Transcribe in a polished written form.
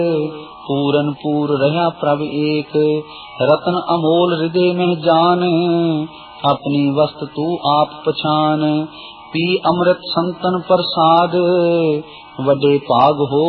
पूरन पूर रहा प्रभ एक, रतन अमोल हृदय में जान, अपनी वस्तु तू आप पछान। पी अमृत संतन प्रसाद, वडे भाग हो